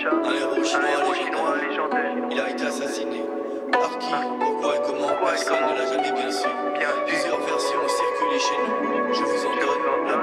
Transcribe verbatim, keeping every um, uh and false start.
Un héros chinois légendaire. Il a été assassiné. Par qui?